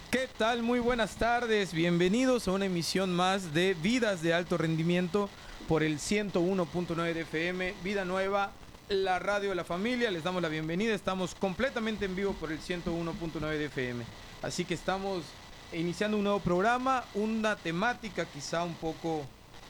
¿Qué tal? Muy buenas tardes. Bienvenidos a una emisión más de Vidas de Alto Rendimiento por el 101.9 de FM. Vida Nueva, la radio de la familia. Les damos la bienvenida. Estamos completamente en vivo por el 101.9 de FM. Así que estamos iniciando un nuevo programa, una temática quizá un poco...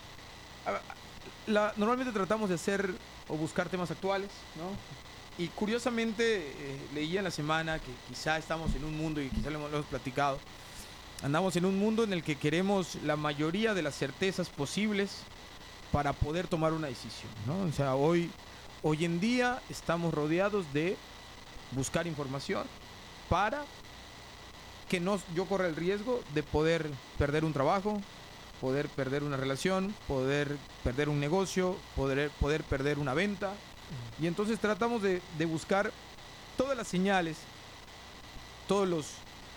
Normalmente tratamos de hacer o buscar temas actuales, ¿no? Y curiosamente leí en la semana que quizá estamos en un mundo, y quizá lo hemos platicado, andamos en un mundo en el que queremos la mayoría de las certezas posibles para poder tomar una decisión, ¿no? O sea, hoy en día estamos rodeados de buscar información para que yo corra el riesgo de poder perder un trabajo, poder perder una relación, poder perder un negocio, poder perder una venta. Y entonces tratamos de buscar todas las señales, todos los,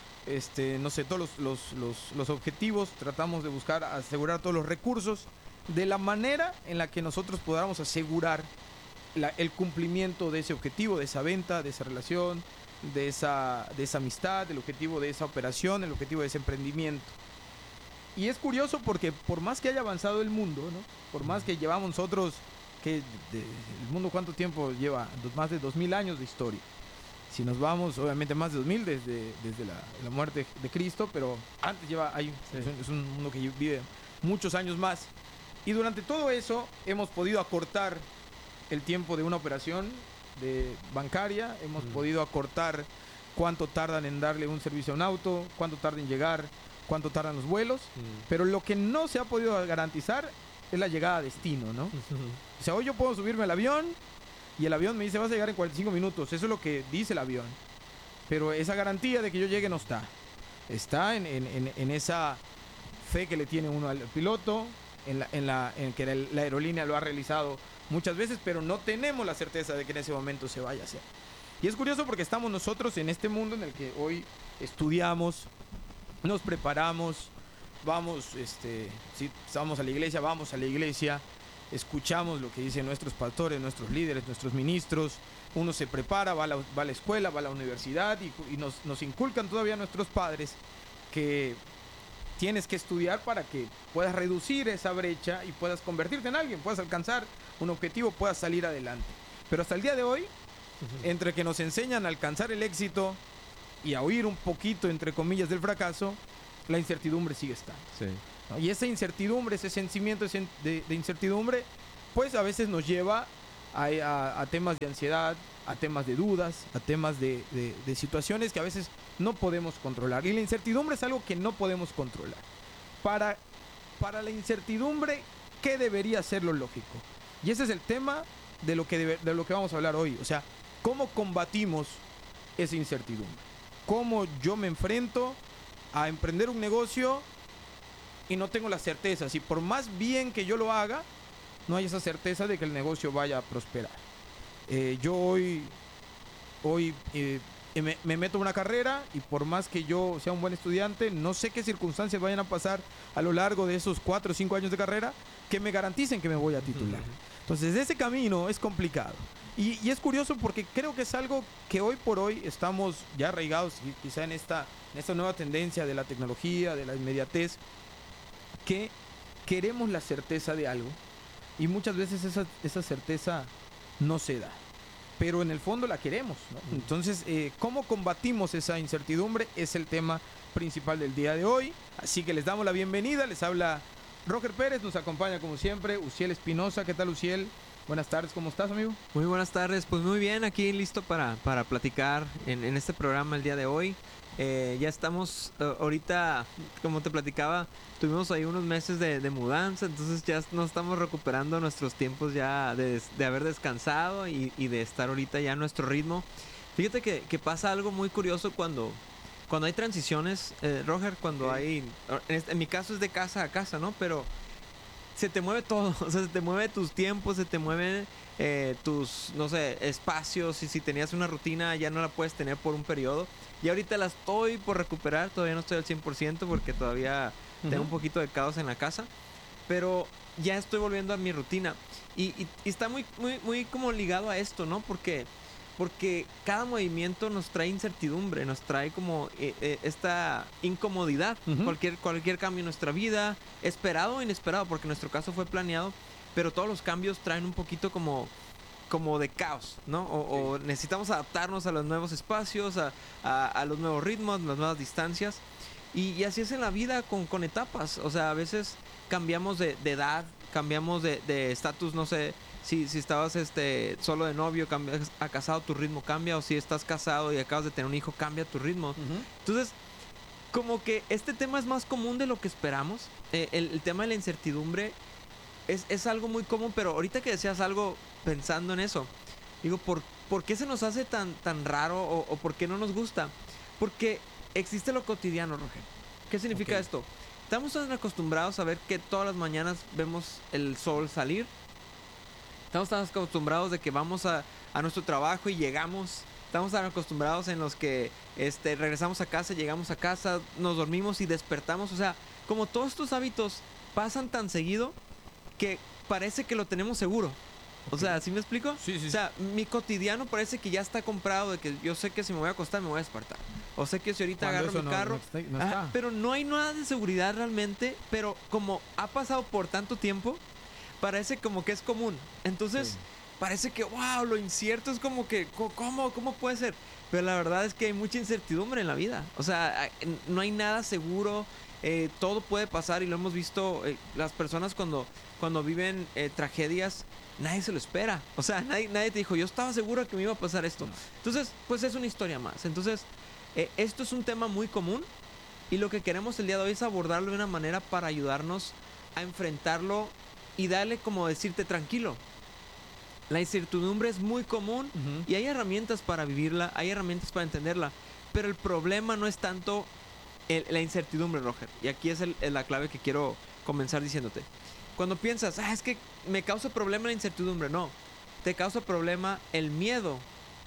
todos los objetivos, tratamos de buscar asegurar todos los recursos de la manera en la que nosotros podamos asegurar el cumplimiento de ese objetivo, de esa venta, de esa relación, de esa amistad, el objetivo de esa operación, el objetivo de ese emprendimiento. Y es curioso porque por más que haya avanzado el mundo, ¿no? Por más que llevamos nosotros... el mundo, ¿cuánto tiempo lleva? Más de 2000 años de historia. Si nos vamos, obviamente más de 2000 desde la muerte de Cristo, pero antes es un mundo que vive muchos años más. Y durante todo eso hemos podido acortar el tiempo de una operación bancaria, hemos podido acortar cuánto tardan en darle un servicio a un auto, cuánto tardan en llegar, cuánto tardan los vuelos, pero lo que no se ha podido garantizar es la llegada a destino, ¿no? O sea, hoy yo puedo subirme al avión y el avión me dice vas a llegar en 45 minutos. Eso es lo que dice el avión. Pero esa garantía de que yo llegue no está. Está en esa fe que le tiene uno al piloto, en que la aerolínea lo ha realizado muchas veces, pero no tenemos la certeza de que en ese momento se vaya a hacer. Y es curioso porque estamos nosotros en este mundo en el que hoy estudiamos, nos preparamos, vamos, si vamos a la iglesia, escuchamos lo que dicen nuestros pastores, nuestros líderes, nuestros ministros. Uno se prepara, va a la escuela, va a la universidad y nos inculcan todavía nuestros padres que tienes que estudiar para que puedas reducir esa brecha y puedas convertirte en alguien, puedas alcanzar un objetivo, puedas salir adelante. Pero hasta el día de hoy, entre que nos enseñan a alcanzar el éxito y a huir un poquito, entre comillas, del fracaso, la incertidumbre sigue estando. Sí. ¿No? Y esa incertidumbre, ese sentimiento de incertidumbre, pues a veces nos lleva a temas de ansiedad, a temas de dudas, a temas de situaciones que a veces no podemos controlar. Y la incertidumbre es algo que no podemos controlar. Para la incertidumbre, ¿qué debería ser lo lógico? Y ese es el tema de lo que vamos a hablar hoy. O sea, ¿cómo combatimos esa incertidumbre? ¿Cómo yo me enfrento a emprender un negocio y no tengo la certeza? Si por más bien que yo lo haga, no hay esa certeza de que el negocio vaya a prosperar. Yo hoy me meto en una carrera y por más que yo sea un buen estudiante, no sé qué circunstancias vayan a pasar a lo largo de esos 4 o 5 años de carrera que me garanticen que me voy a titular. Entonces ese camino es complicado. Y es curioso porque creo que es algo que hoy por hoy estamos ya arraigados, quizá en esta nueva tendencia de la tecnología, de la inmediatez, que queremos la certeza de algo y muchas veces esa certeza no se da, pero en el fondo la queremos, ¿no? Entonces, ¿cómo combatimos esa incertidumbre? Es el tema principal del día de hoy, así que les damos la bienvenida. Les habla Roger Pérez, nos acompaña como siempre Uciel Espinosa. ¿Qué tal, Uciel? Buenas tardes, ¿cómo estás, amigo? Muy buenas tardes, pues muy bien, aquí listo para platicar en este programa el día de hoy. Ya estamos ahorita, como te platicaba, tuvimos ahí unos meses de mudanza, entonces ya nos estamos recuperando nuestros tiempos ya de haber descansado y de estar ahorita ya a nuestro ritmo. Fíjate que pasa algo muy curioso cuando hay transiciones, Roger, cuando hay, en mi caso es de casa a casa, ¿no? Pero se te mueve todo, o sea, se te mueve tus tiempos, se te mueven tus, no sé, espacios, y si tenías una rutina ya no la puedes tener por un periodo. Y ahorita la estoy por recuperar, todavía no estoy al 100% porque todavía tengo un poquito de caos en la casa, pero ya estoy volviendo a mi rutina. Y está muy, muy, muy como ligado a esto, ¿no? Porque porque cada movimiento nos trae incertidumbre, nos trae como esta incomodidad. Ujú. Cualquier cambio en nuestra vida, esperado o inesperado, porque en nuestro caso fue planeado, pero todos los cambios traen un poquito como de caos, ¿no? O necesitamos adaptarnos a los nuevos espacios, a los nuevos ritmos, las nuevas distancias. Y así es en la vida con etapas. O sea, a veces cambiamos de edad, cambiamos de estatus, no sé. Si estabas solo de novio, cambias a casado, tu ritmo cambia. O si estás casado y acabas de tener un hijo, cambia tu ritmo. Ujú. Entonces, como que este tema es más común de lo que esperamos. El tema de la incertidumbre es algo muy común, pero ahorita que decías algo pensando en eso, digo, ¿por qué se nos hace tan raro o por qué no nos gusta? Porque existe lo cotidiano, Roger. ¿Qué significa Ok. esto? Estamos tan acostumbrados a ver que todas las mañanas vemos el sol salir. Estamos tan acostumbrados de que vamos a nuestro trabajo y llegamos. Estamos tan acostumbrados en los que regresamos a casa, llegamos a casa, nos dormimos y despertamos. O sea, como todos estos hábitos pasan tan seguido que parece que lo tenemos seguro. O sea, ¿sí me explico? Sí, sí, O sea, mi cotidiano parece que ya está comprado, de que yo sé que si me voy a acostar me voy a despertar. O sé que si ahorita Cuando agarro eso mi no- carro... no está- no está. pero no hay nada de seguridad realmente, pero como ha pasado por tanto tiempo, parece como que es común. Entonces, Sí. parece que, wow, lo incierto es como que, ¿cómo puede ser? Pero la verdad es que hay mucha incertidumbre en la vida. O sea, no hay nada seguro, todo puede pasar y lo hemos visto, las personas cuando viven tragedias, nadie se lo espera. O sea, nadie te dijo, yo estaba seguro que me iba a pasar esto. Entonces, pues es una historia más. Entonces, esto es un tema muy común y lo que queremos el día de hoy es abordarlo de una manera para ayudarnos a enfrentarlo y darle como decirte tranquilo. La incertidumbre es muy común Ujú. y hay herramientas para vivirla, hay herramientas para entenderla, pero el problema no es tanto la incertidumbre, Roger. Y aquí es la clave que quiero comenzar diciéndote. Cuando piensas, es que me causa problema la incertidumbre, no. Te causa problema el miedo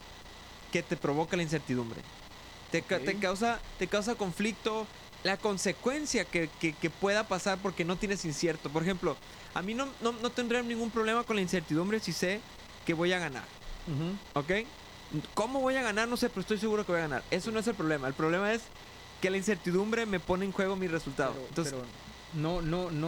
que te provoca la incertidumbre. Te causa conflicto la consecuencia que pueda pasar porque no tienes incierto. Por ejemplo, a mí no tendría ningún problema con la incertidumbre si sé que voy a ganar. Ujú. ¿Ok? ¿Cómo voy a ganar? No sé, pero estoy seguro que voy a ganar. Eso no es el problema. El problema es que la incertidumbre me pone en juego mi resultado. Pero, Entonces, pero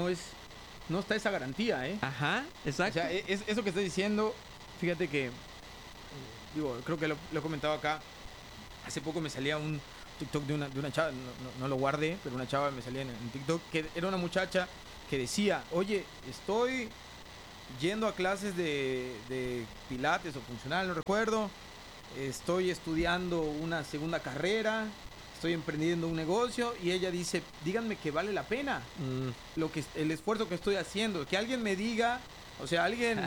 no está esa garantía, ¿eh? ajá, O exacto. sea, eso que estás diciendo, fíjate que, digo, creo que lo he comentado acá. Hace poco me salía un TikTok de una chava, no lo guardé, pero una chava me salía en TikTok, que era una muchacha que decía, oye, estoy yendo a clases de pilates o funcional, no recuerdo, estoy estudiando una segunda carrera, estoy emprendiendo un negocio, y ella dice, díganme que vale la pena el esfuerzo que estoy haciendo, que alguien me diga, o sea, alguien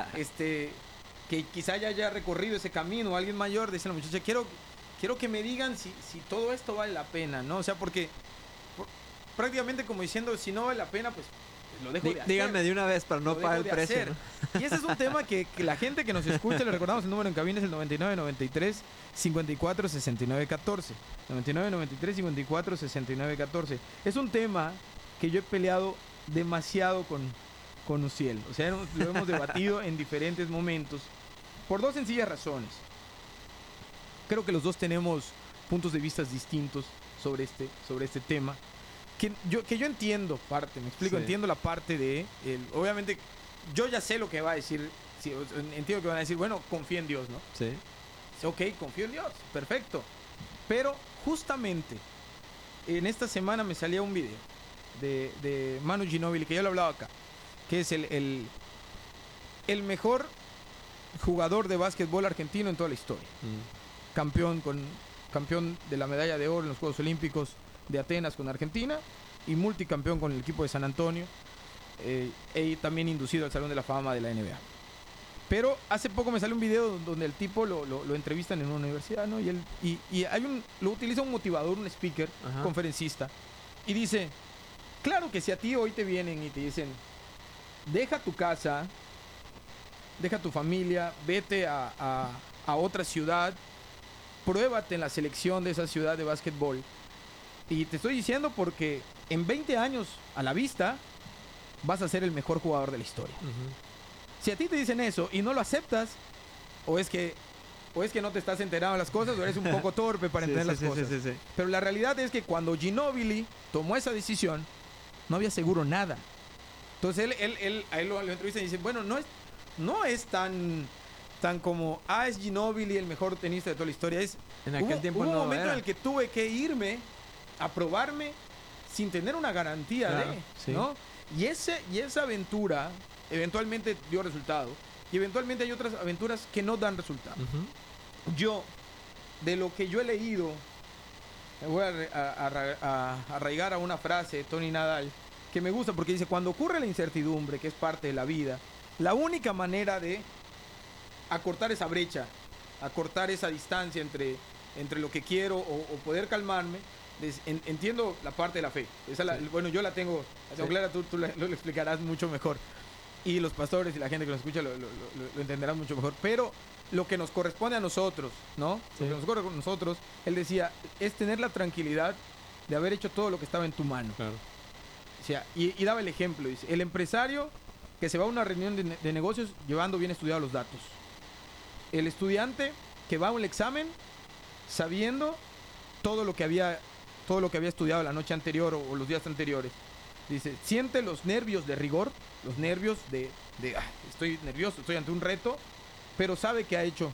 que quizá ya haya recorrido ese camino, alguien mayor, dice la muchacha, quiero que me digan si todo esto vale la pena, ¿no? O sea, porque prácticamente como diciendo, si no vale la pena, pues lo dejo de hacer. Díganme de una vez para no Lo pagar dejo el de precio. hacer. ¿no? Y ese es un tema que la gente que nos escucha, le recordamos el número en cabina es el 99 93 54 69 14. 99 93 54 69 14. Es un tema que yo he peleado demasiado con Uciel. O sea, lo hemos debatido en diferentes momentos por dos sencillas razones. Creo que los dos tenemos puntos de vista distintos sobre este tema. Que yo entiendo parte, me explico, Sí. entiendo la parte de obviamente yo ya sé lo que va a decir, sí, entiendo que van a decir, bueno, confía en Dios, ¿no? Sí. Ok, confío en Dios, perfecto. Pero justamente en esta semana me salía un video de Manu Ginóbili, que ya lo he hablado acá, que es el mejor jugador de básquetbol argentino en toda la historia. Campeón de la medalla de oro en los Juegos Olímpicos de Atenas con Argentina y multicampeón con el equipo de San Antonio, y también inducido al Salón de la Fama de la NBA. Pero hace poco me salió un video donde el tipo lo entrevistan en una universidad, ¿no? Y lo utiliza un motivador, un speaker, Ajá. conferencista, y dice, claro que si a ti hoy te vienen y te dicen, deja tu casa, deja tu familia, vete a otra ciudad, pruébate en la selección de esa ciudad de básquetbol. Y te estoy diciendo porque en 20 años a la vista vas a ser el mejor jugador de la historia. Ujú. Si a ti te dicen eso y no lo aceptas, o es que o es que no te estás enterando de las cosas, o eres un poco torpe para entender las cosas. Sí. Pero la realidad es que cuando Ginóbili tomó esa decisión, no había seguro nada. Entonces a él lo entrevistan y dice, bueno, no es tan como, es Ginóbili el mejor tenista de toda la historia. En aquel tiempo hubo un no momento era. en el que tuve que irme a probarme sin tener una garantía Claro, sí. ¿no? Y esa aventura eventualmente dio resultado. Y eventualmente hay otras aventuras que no dan resultado. Ujú. Yo, de lo que yo he leído, me voy a arraigar a una frase de Tony Nadal que me gusta porque dice, cuando ocurre la incertidumbre, que es parte de la vida, la única manera de acortar esa brecha, acortar esa distancia entre lo que quiero o poder calmarme, entiendo la parte de la fe. Bueno, yo la tengo clara, tú lo explicarás mucho mejor. Y los pastores y la gente que nos escucha lo entenderán mucho mejor. Pero lo que nos corresponde a nosotros, ¿no? Sí. Lo que nos corresponde a nosotros, él decía, es tener la tranquilidad de haber hecho todo lo que estaba en tu mano. Claro. O sea, y daba el ejemplo, dice, el empresario que se va a una reunión de negocios llevando bien estudiados los datos. El estudiante que va a un examen sabiendo todo lo que había estudiado la noche anterior o los días anteriores. Dice, siente los nervios de rigor, los nervios de estoy nervioso, estoy ante un reto, pero sabe que ha hecho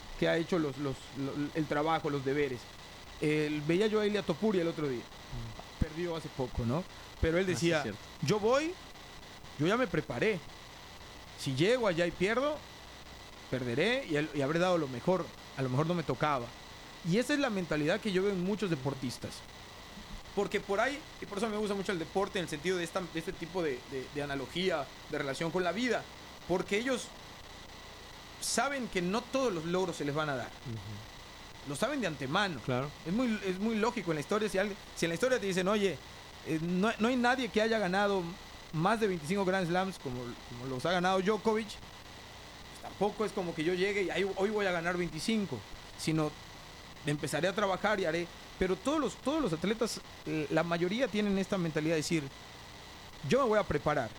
el trabajo, los deberes. Veía yo a Ilia Topuria el otro día. Perdió hace poco, ¿no? Pero él decía, sí, yo ya me preparé. Si llego allá y pierdo, perderé y habré dado lo mejor. A lo mejor no me tocaba. Y esa es la mentalidad que yo veo en muchos deportistas. Porque por ahí, y por eso me gusta mucho el deporte en el sentido de este tipo de analogía, de relación con la vida. Porque ellos saben que no todos los logros se les van a dar. Lo saben de antemano. Claro. Es muy lógico en la historia. Si en la historia te dicen, oye, no hay nadie que haya ganado más de 25 Grand Slams como los ha ganado Djokovic, pues tampoco es como que yo llegue y hoy voy a ganar 25, sino empezaré a trabajar y haré. Pero todos los atletas, la mayoría tienen esta mentalidad de decir, yo me voy a preparar,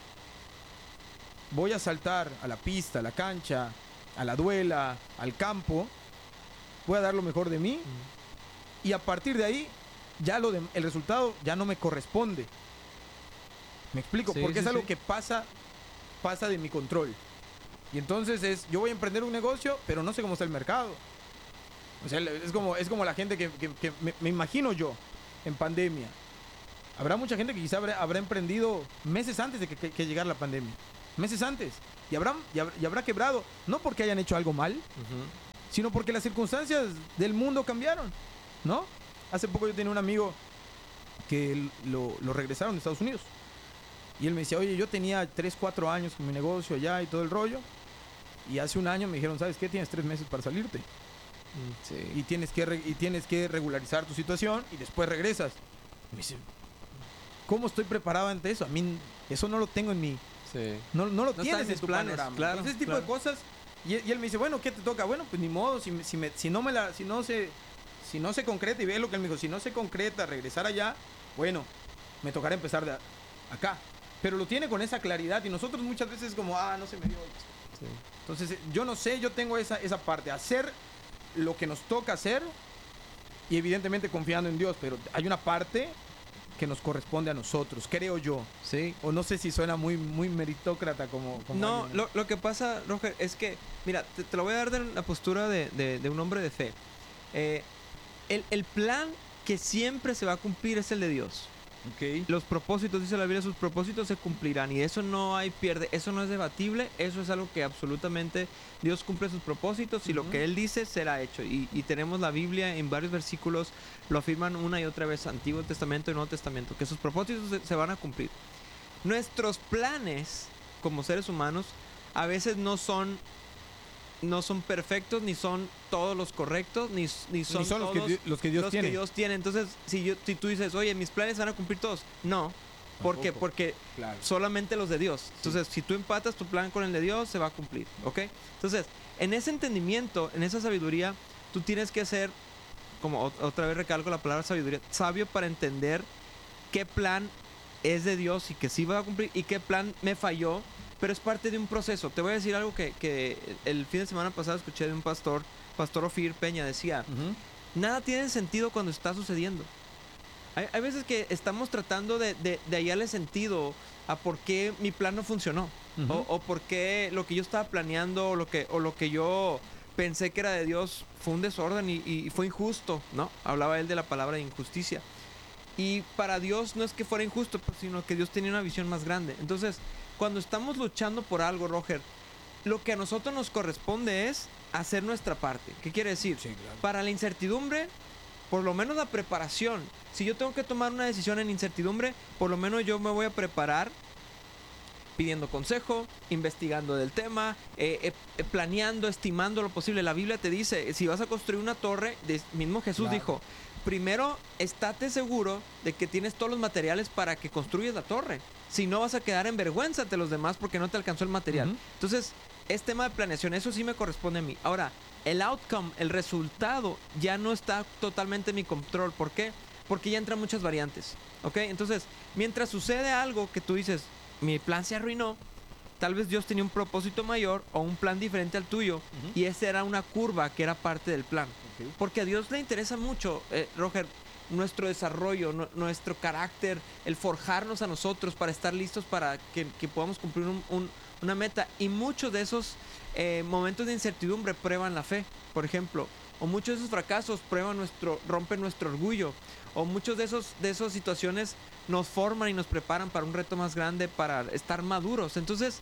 voy a saltar a la pista, a la cancha, a la duela, al campo, voy a dar lo mejor de mí y a partir de ahí ya el resultado ya no me corresponde. ¿Me explico? Sí, porque sí, es algo sí. que pasa de mi control. Y entonces yo voy a emprender un negocio, pero no sé cómo está el mercado. O sea, es como la gente que me imagino yo en pandemia. Habrá mucha gente que quizá habrá emprendido meses antes de que llegara la pandemia. Meses antes. Y habrá quebrado. No porque hayan hecho algo mal, sino porque las circunstancias del mundo cambiaron, ¿no? Hace poco yo tenía un amigo que lo regresaron de Estados Unidos. Y él me decía, oye, yo tenía 3, 4 años con mi negocio allá y todo el rollo. Y hace un año me dijeron, ¿sabes qué? Tienes 3 meses para salirte. Sí. Y tienes que regularizar tu situación y después regresas. Y me dice, ¿cómo estoy preparado ante eso? A mí eso no lo tengo en mi... Sí. No lo está tienes en en mis tu planes, panorama. claro, Entonces, ese tipo claro. de cosas. Y él me dice, bueno, ¿qué te toca? Bueno, pues ni modo, si no se concreta, y ve lo que él me dijo, si no se concreta, regresar allá, bueno, me tocará empezar de acá. Pero lo tiene con esa claridad y nosotros muchas veces como, no se me dio. Sí. Entonces, yo no sé, yo tengo esa parte, hacer lo que nos toca hacer y evidentemente confiando en Dios, pero hay una parte que nos corresponde a nosotros, creo yo. Sí. O no sé si suena muy meritócrata como No, alguien. lo que pasa, Roger, es que, mira, te lo voy a dar de la postura de un hombre de fe. El plan que siempre se va a cumplir es el de Dios. Ok. Los propósitos, dice la Biblia, sus propósitos se cumplirán y eso no hay pierde, eso no es debatible, eso es algo que absolutamente Dios cumple sus propósitos y lo que Él dice será hecho. Y tenemos la Biblia en varios versículos, lo afirman una y otra vez, Antiguo Testamento y Nuevo Testamento, que sus propósitos se van a cumplir. Nuestros planes como seres humanos a veces no son perfectos, ni son todos los correctos, ni son los todos que Dios tiene. tiene. Entonces, si tú dices, oye, mis planes se van a cumplir todos, no. ¿Por qué? Tampoco. Porque Claro. solamente los de Dios. Entonces, si tú empatas tu plan con el de Dios, se va a cumplir, ¿ok? Entonces, en ese entendimiento, en esa sabiduría, tú tienes que ser, como otra vez recalco la palabra sabiduría, sabio para entender qué plan es de Dios y que sí va a cumplir y qué plan me falló pero es parte de un proceso. Te voy a decir algo que el fin de semana pasado escuché de un pastor Ofir Peña, decía, nada tiene sentido cuando está sucediendo. Hay veces que estamos tratando de hallarle sentido a por qué mi plan no funcionó. O por qué lo que yo estaba planeando o lo que yo pensé que era de Dios fue un desorden y fue injusto, ¿no? Hablaba él de la palabra de injusticia. Y para Dios no es que fuera injusto, sino que Dios tenía una visión más grande. Entonces, cuando estamos luchando por algo, Roger, lo que a nosotros nos corresponde es hacer nuestra parte. ¿Qué quiere decir? Sí, claro. Para la incertidumbre, por lo menos la preparación. Si yo tengo que tomar una decisión en incertidumbre, por lo menos yo me voy a preparar pidiendo consejo, investigando del tema, planeando, estimando lo posible. La Biblia te dice, si vas a construir una torre, mismo Jesús dijo, primero estate seguro de que tienes todos los materiales para que construyas la torre. Si no, vas a quedar en vergüenza ante los demás porque no te alcanzó el material. Entonces, es tema de planeación, eso sí me corresponde a mí. Ahora, el outcome, el resultado, ya no está totalmente en mi control. ¿Por qué? Porque ya entran muchas variantes, ¿ok? Entonces, mientras sucede algo que tú dices, mi plan se arruinó, tal vez Dios tenía un propósito mayor o un plan diferente al tuyo, y esa era una curva que era parte del plan. Porque a Dios le interesa mucho, Roger, nuestro desarrollo, nuestro carácter, el forjarnos a nosotros para estar listos para que podamos cumplir una meta. Y muchos de esos momentos de incertidumbre prueban la fe, por ejemplo. O muchos de esos fracasos rompen nuestro orgullo. O muchos de esas situaciones nos forman y nos preparan para un reto más grande, para estar maduros. Entonces,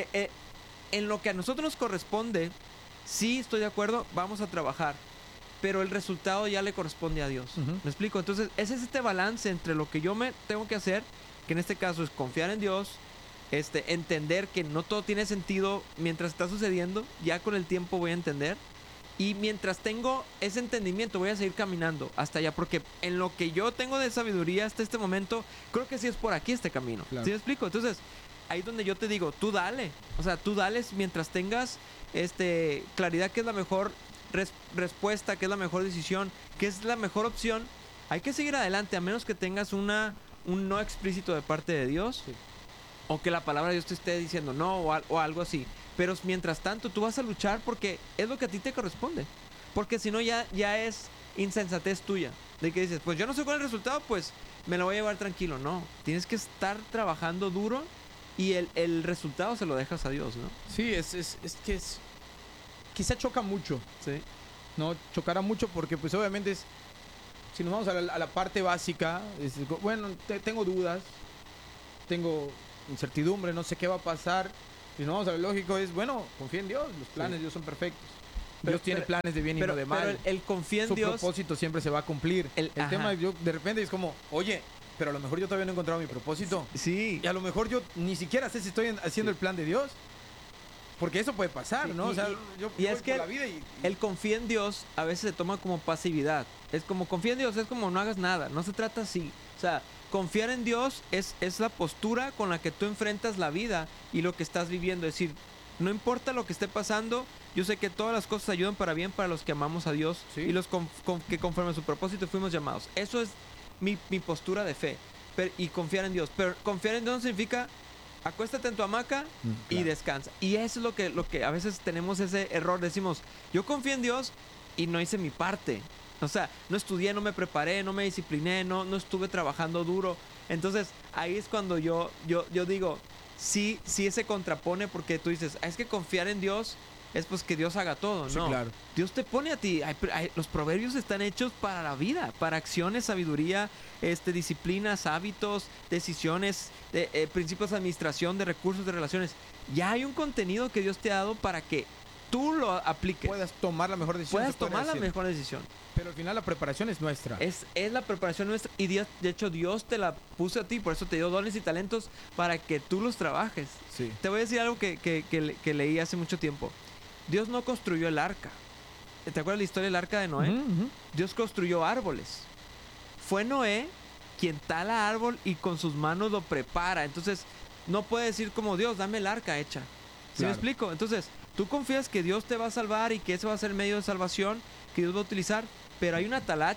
en lo que a nosotros nos corresponde, sí estoy de acuerdo, vamos a trabajar. Pero el resultado ya le corresponde a Dios. ¿Me explico? Entonces, ese es este balance entre lo que yo me tengo que hacer, que en este caso es confiar en Dios, entender que no todo tiene sentido mientras está sucediendo, ya con el tiempo voy a entender. Y mientras tengo ese entendimiento, voy a seguir caminando hasta allá, porque en lo que yo tengo de sabiduría hasta este momento, creo que sí es por aquí este camino. Claro. ¿Sí me explico? Entonces, ahí es donde yo te digo, tú dale. O sea, tú dale mientras tengas claridad que es la mejor respuesta, que es la mejor decisión, que es la mejor opción. Hay que seguir adelante, a menos que tengas un no explícito de parte de Dios. Sí. O que la palabra de Dios te esté diciendo no o algo así. Pero mientras tanto tú vas a luchar porque es lo que a ti te corresponde. Porque si no ya es insensatez tuya. De que dices, pues yo no sé cuál es el resultado, pues me lo voy a llevar tranquilo. No, tienes que estar trabajando duro y el resultado se lo dejas a Dios, ¿no? Sí, quizá choca mucho. Sí. No, chocará mucho porque pues obviamente si nos vamos a la parte básica, bueno, tengo dudas, tengo incertidumbre, no sé qué va a pasar. Si nos vamos a lo lógico es, bueno, confía en Dios, los planes de Dios son perfectos. Dios tiene planes de bien y no de mal. Pero el confía en Su Dios, propósito siempre se va a cumplir. El ajá. tema de repente es como, oye, pero a lo mejor yo todavía no he encontrado mi propósito. Sí. Y a lo mejor yo ni siquiera sé si estoy haciendo el plan de Dios. Porque eso puede pasar, ¿no? O sea, yo y voy es que por la vida y el confía en Dios a veces se toma como pasividad. Es como confía en Dios, es como no hagas nada. No se trata así. O sea, confiar en Dios es la postura con la que tú enfrentas la vida y lo que estás viviendo. Es decir, no importa lo que esté pasando, yo sé que todas las cosas ayudan para bien para los que amamos a Dios, ¿sí? Y los que conforme a su propósito fuimos llamados. Eso es mi postura de fe y confiar en Dios. Pero confiar en Dios no significa acuéstate en tu hamaca y claro. descansa. Y eso es lo que a veces tenemos ese error. Decimos, yo confío en Dios y no hice mi parte. O sea, no estudié, no me preparé, no me discipliné, no estuve trabajando duro. Entonces, ahí es cuando yo digo, sí se contrapone porque tú dices, es que confiar en Dios es pues que Dios haga todo, Sí, ¿no? claro. Dios te pone a ti. Los proverbios están hechos para la vida, para acciones, sabiduría, disciplinas, hábitos, decisiones, principios de administración, de recursos, de relaciones. Ya hay un contenido que Dios te ha dado para que tú lo apliques. Puedas tomar la mejor decisión. Puedas tomar la mejor decisión. Pero al final la preparación es nuestra. Es la preparación nuestra. Y Dios, de hecho, Dios te la puso a ti. Por eso te dio dones y talentos para que tú los trabajes. Sí. Te voy a decir algo que leí hace mucho tiempo. Dios no construyó el arca. ¿Te acuerdas la historia del arca de Noé? Dios construyó árboles. Fue Noé quien tala árbol y con sus manos lo prepara. Entonces, no puede decir como Dios, dame el arca hecha. ¿Sí me explico? Entonces, tú confías que Dios te va a salvar y que ese va a ser el medio de salvación que Dios va a utilizar, pero hay una talacha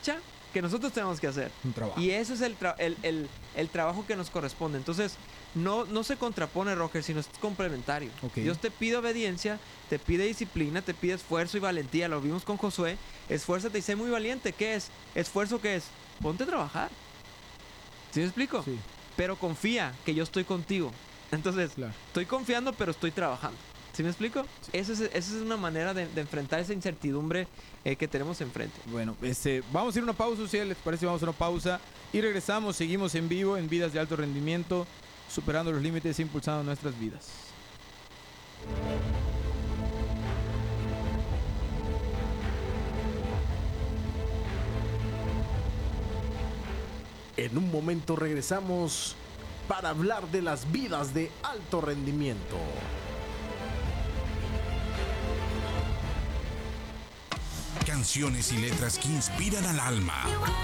que nosotros tenemos que hacer. Un trabajo. Y eso es el trabajo que nos corresponde. Entonces, no se contrapone, Roger, sino es complementario. Okay. Dios te pide obediencia, te pide disciplina, te pide esfuerzo y valentía. Lo vimos con Josué. Esfuérzate y sé muy valiente. ¿Qué es? ¿Esfuerzo qué es? Ponte a trabajar. ¿Sí me explico? Sí. Pero confía que yo estoy contigo. Entonces, Claro. estoy confiando, pero estoy trabajando. ¿Sí me explico? Sí. Esa es una manera de enfrentar esa incertidumbre que tenemos enfrente. Bueno, vamos a ir a una pausa, si les parece, vamos a una pausa y regresamos, seguimos en vivo en Vidas de Alto Rendimiento, superando los límites e impulsando nuestras vidas. En un momento regresamos para hablar de las vidas de alto rendimiento. Canciones y letras que inspiran al alma.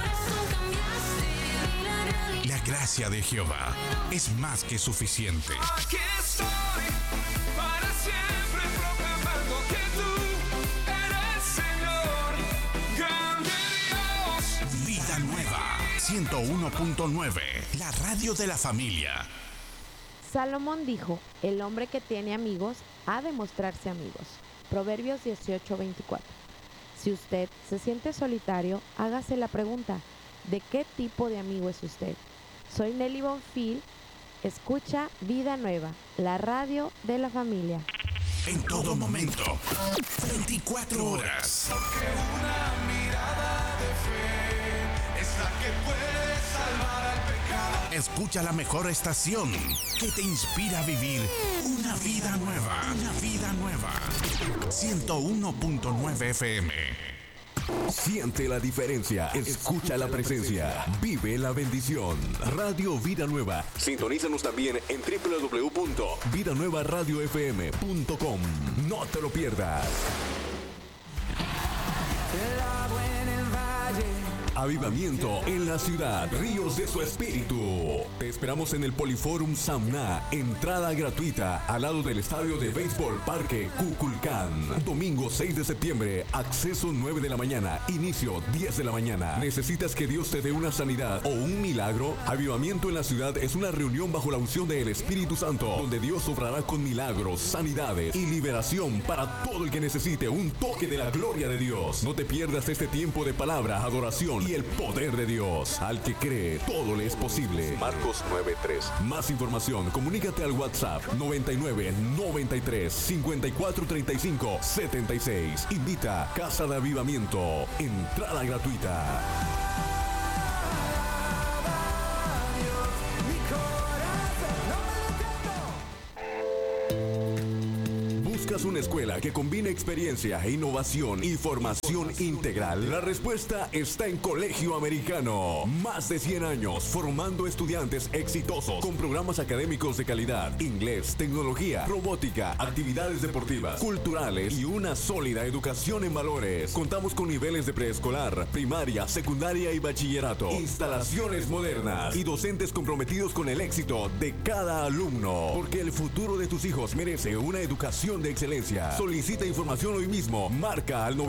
La gracia de Jehová es más que suficiente. Aquí estoy para siempre proclamando que tú eres Señor, grande Dios. Vida Nueva 101.9, la radio de la familia. Salomón dijo, el hombre que tiene amigos ha de mostrarse amigos. Proverbios 18:24. Si usted se siente solitario, hágase la pregunta, ¿de qué tipo de amigo es usted? Soy Nelly Bonfil, escucha Vida Nueva, la radio de la familia. En todo momento, 24 horas. Porque una mirada de fe es la que puede salvar al pecado. Escucha la mejor estación que te inspira a vivir una vida nueva. Una vida nueva. 101.9 FM. Siente la diferencia, escucha la presencia, vive la bendición. Radio Vida Nueva. Sintonízanos también en www.vidanuevaradiofm.com. No te lo pierdas. Avivamiento en la ciudad, ríos de su espíritu. Te esperamos en el Poliforum Samná, entrada gratuita al lado del estadio de béisbol Parque Cuculcán. Domingo 6 de septiembre, acceso 9 de la mañana, inicio 10 de la mañana. ¿Necesitas que Dios te dé una sanidad o un milagro? Avivamiento en la ciudad es una reunión bajo la unción del Espíritu Santo, donde Dios obrará con milagros, sanidades y liberación para todo el que necesite un toque de la gloria de Dios. No te pierdas este tiempo de palabra, adoración y el poder de Dios. Al que cree, todo le es posible. Marcos 9:3. Más información, comunícate al WhatsApp 99 93 54 35 76. Invita Casa de Avivamiento. Entrada gratuita. ¿Buscas una escuela que combine experiencia, innovación y formación integral? La respuesta está en Colegio Americano. Más de 100 años formando estudiantes exitosos con programas académicos de calidad, inglés, tecnología, robótica, actividades deportivas, culturales y una sólida educación en valores. Contamos con niveles de preescolar, primaria, secundaria y bachillerato, instalaciones modernas y docentes comprometidos con el éxito de cada alumno. Porque el futuro de tus hijos merece una educación de excelencia. Solicita información hoy mismo. Marca al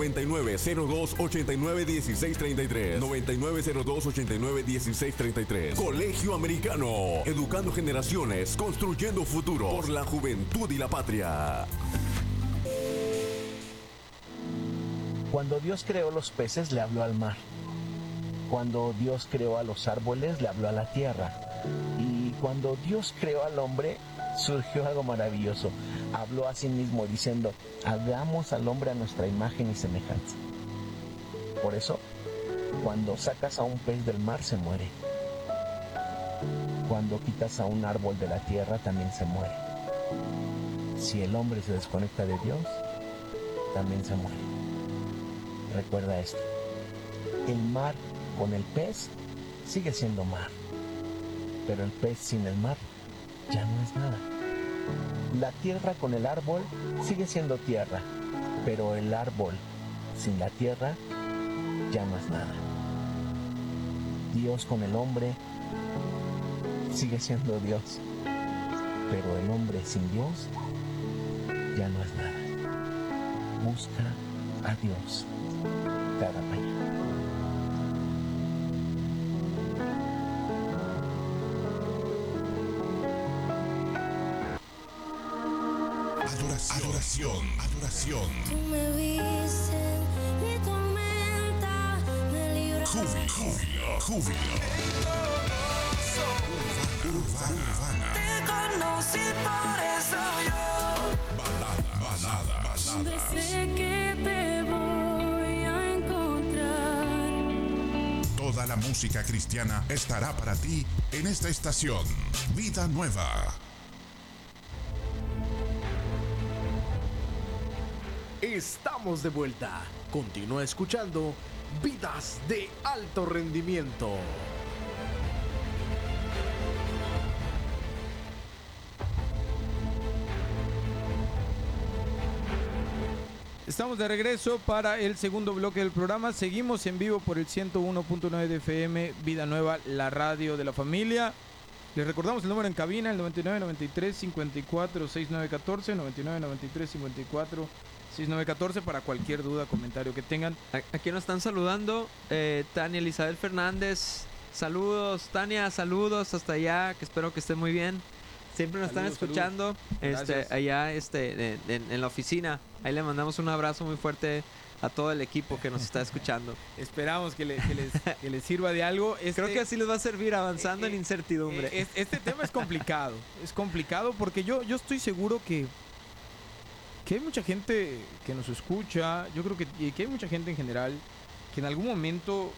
9902-891633. 9902-891633. Colegio Americano. Educando generaciones, construyendo futuro por la juventud y la patria. Cuando Dios creó los peces, le habló al mar. Cuando Dios creó a los árboles, le habló a la tierra. Y cuando Dios creó al hombre, surgió algo maravilloso. Habló a sí mismo diciendo, hagamos al hombre a nuestra imagen y semejanza. Por eso, cuando sacas a un pez del mar, se muere. Cuando quitas a un árbol de la tierra, también se muere. Si el hombre se desconecta de Dios, también se muere. Recuerda esto. El mar con el pez sigue siendo mar. Pero el pez sin el mar ya no es nada. La tierra con el árbol sigue siendo tierra, pero el árbol sin la tierra ya no es nada. Dios con el hombre sigue siendo Dios, pero el hombre sin Dios ya no es nada. Busca a Dios cada mañana. Adoración. Tú me viste, mi tormenta, me libraste. Júbilo. Urbana. Te conocí, por eso yo Balada. Sé que te voy a encontrar. Toda la música cristiana estará para ti en esta estación. Vida Nueva. Estamos de vuelta. Continúa escuchando Vidas de Alto Rendimiento. Estamos de regreso para el segundo bloque del programa. Seguimos en vivo por el 101.9 de FM, Vida Nueva, la radio de la familia. Les recordamos el número en cabina, el 99 93 54 6914, 99 93 54 6914 para cualquier duda, comentario que tengan. Aquí nos están saludando Tania Elizabeth Fernández. Saludos, Tania, saludos hasta allá, que espero que esté muy bien. Siempre nos Saludos, están escuchando allá en la oficina. Ahí le mandamos un abrazo muy fuerte a todo el equipo que nos está escuchando. Esperamos que les sirva de algo. Creo que así les va a servir avanzando en incertidumbre. Este tema es complicado. Es complicado porque yo estoy seguro que hay mucha gente que nos escucha. Yo creo que hay mucha gente en general que en algún momento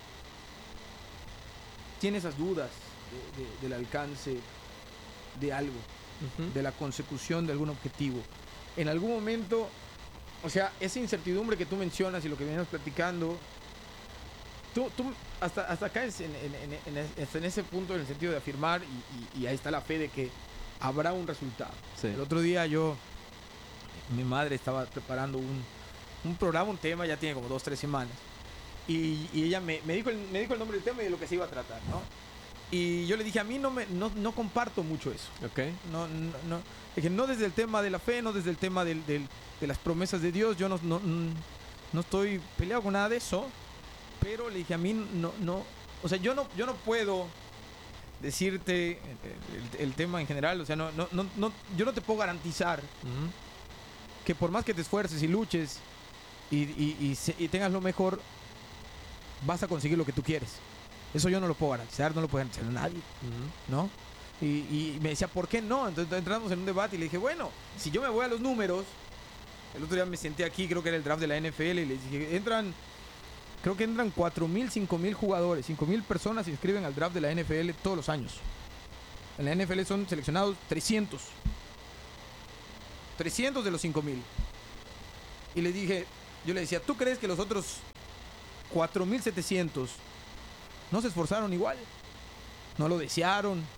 tiene esas dudas del alcance de algo, de la consecución de algún objetivo. En algún momento, o sea, esa incertidumbre que tú mencionas y lo que venimos platicando, tú hasta acá es en ese punto, en el sentido de afirmar y ahí está la fe de que habrá un resultado. Sí. El otro día mi madre estaba preparando un programa, un tema, ya tiene como 2-3 semanas, y ella me dijo el nombre del tema y de lo que se iba a tratar, ¿no? Y yo le dije, a mí no comparto mucho eso. Ok. No, dije, no desde el tema de la fe, no desde el tema de las promesas de Dios. Yo no estoy peleado con nada de eso. Pero le dije, a mí no. O sea, yo no puedo decirte el tema en general. O sea, yo no te puedo garantizar que por más que te esfuerces y luches y tengas lo mejor, vas a conseguir lo que tú quieres. Eso yo no lo puedo garantizar, no lo puede garantizar nadie, ¿no? Y me decía, ¿por qué no? Entonces entramos en un debate y le dije, bueno, si yo me voy a los números, el otro día me senté aquí, creo que era el draft de la NFL, y les dije, creo que entran 4,000, 5,000 jugadores, 5,000 personas se inscriben al draft de la NFL todos los años. En la NFL son seleccionados 300 de los 5,000. Y yo le decía, ¿tú crees que los otros 4,700 no se esforzaron igual? No lo desearon,